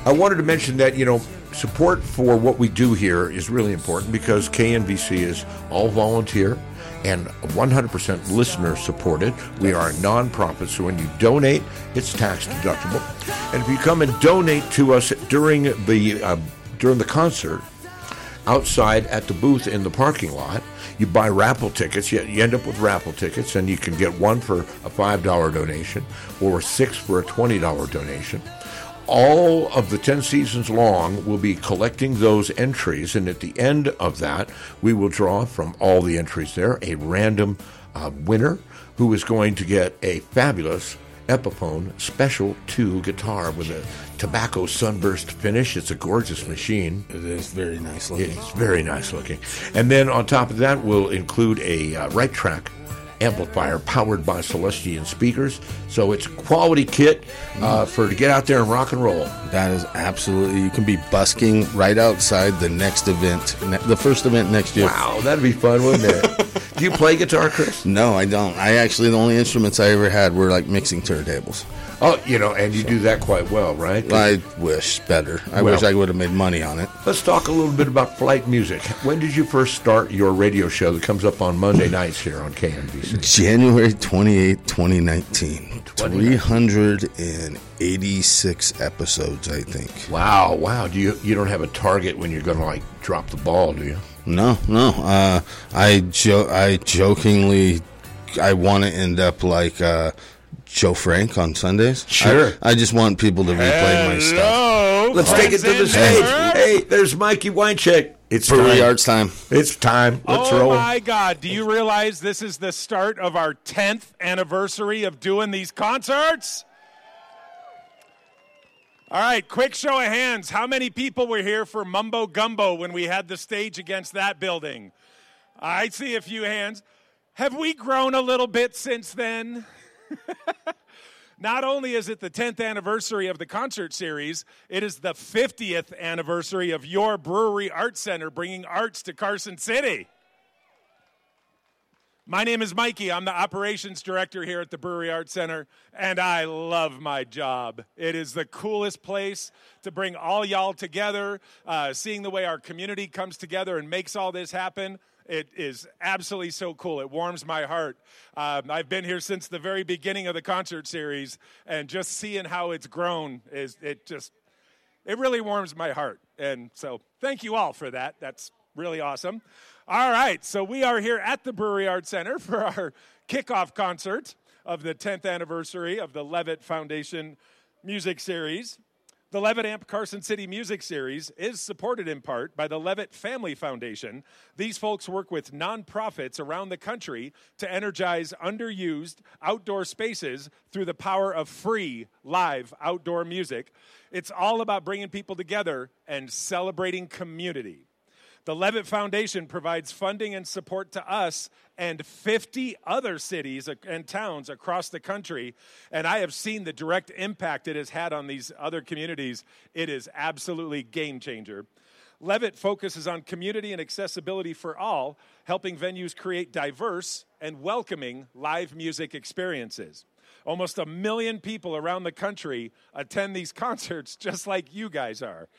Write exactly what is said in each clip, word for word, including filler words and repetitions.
I wanted to mention that, you know, support for what we do here is really important because K N B C is all volunteer and one hundred percent listener supported. We are a nonprofit, so when you donate, it's tax deductible. And if you come and donate to us during the uh, during the concert, outside at the booth in the parking lot, you buy raffle tickets. You, you end up with raffle tickets, and you can get one for a five dollar donation or six for a twenty dollar donation. All of the ten seasons long, we'll be collecting those entries, and at the end of that, we will draw from all the entries there a random uh, winner who is going to get a fabulous Epiphone Special two guitar with a tobacco sunburst finish. It's a gorgeous machine. It is very nice looking. It's very nice looking. And then on top of that, we'll include a uh, right track amplifier powered by Celestion speakers. So it's a quality kit uh, for to get out there and rock and roll. That is absolutely, you can be busking right outside the next event, ne- the first event next year. Wow, that'd be fun, wouldn't it? Do you play guitar, Chris? No, I don't. I actually, the only instruments I ever had were like mixing turntables. Oh, you know, and you do that quite well, right? I wish better. I Well, wish I would have made money on it. Let's talk a little bit about Flight Music. When did you first start your radio show that comes up on Monday nights here on K N B C? January twenty-eighth, twenty nineteen. twenty three hundred eighty-six episodes, I think. Wow, wow. Do you you don't have a target when you're going to, like, drop the ball, do you? No, no. Uh, I, jo- I jokingly, I want to end up like uh, Joe Frank on Sundays. Sure. I, I just want people to replay my stuff. Let's take it to the stage. Hey, there's Mikey Weincheck. It's Brewery time. Arts time. It's time. Let's oh roll. my God! Do you realize this is the start of our tenth anniversary of doing these concerts? All right, quick show of hands. How many people were here for Mumbo Gumbo when we had the stage against that building? I see a few hands. Have we grown a little bit since then? Not only is it the tenth anniversary of the concert series, it is the fiftieth anniversary of your Brewery Arts Center bringing arts to Carson City. My name is Mikey. I'm the operations director here at the Brewery Arts Center, and I love my job. It is the coolest place to bring all y'all together, uh, seeing the way our community comes together and makes all this happen. It is absolutely so cool. It warms my heart. Um, I've been here since the very beginning of the concert series, and just seeing how it's grown, is it just, it really warms my heart. And so thank you all for that. That's really awesome. All right, so we are here at the Brewery Arts Center for our kickoff concert of the tenth anniversary of the Levitt Foundation Music Series. The Levitt Amp Carson City Music Series is supported in part by the Levitt Family Foundation. These folks work with nonprofits around the country to energize underused outdoor spaces through the power of free live outdoor music. It's all about bringing people together and celebrating community. The Levitt Foundation provides funding and support to us and fifty other cities and towns across the country, and I have seen the direct impact it has had on these other communities. It is absolutely game changer. Levitt focuses on community and accessibility for all, helping venues create diverse and welcoming live music experiences. Almost a million people around the country attend these concerts just like you guys are.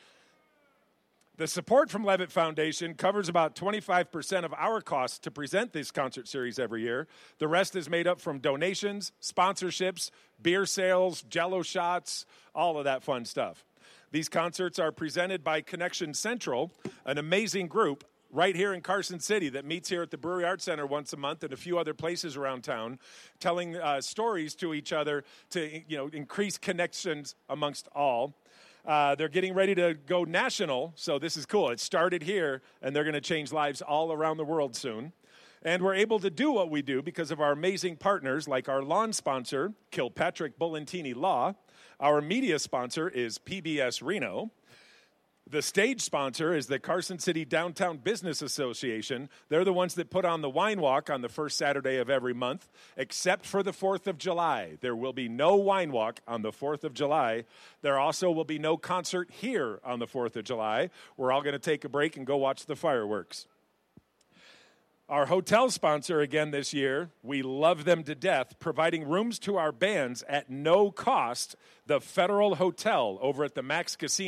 The support from Levitt Foundation covers about twenty-five percent of our costs to present this concert series every year. The rest is made up from donations, sponsorships, beer sales, Jell-O shots, all of that fun stuff. These concerts are presented by Connection Central, an amazing group right here in Carson City that meets here at the Brewery Arts Center once a month and a few other places around town, telling uh, stories to each other to, you know, increase connections amongst all. Uh, they're getting ready to go national, so this is cool. It started here, and they're going to change lives all around the world soon. And we're able to do what we do because of our amazing partners, like our lawn sponsor, Kilpatrick Bullantini Law. Our media sponsor is P B S Reno. The stage sponsor is the Carson City Downtown Business Association. They're the ones that put on the wine walk on the first Saturday of every month, except for the fourth of July. There will be no wine walk on the fourth of July. There also will be no concert here on the fourth of July. We're all going to take a break and go watch the fireworks. Our hotel sponsor again this year, we love them to death, providing rooms to our bands at no cost, the Federal Hotel over at the Max Casino.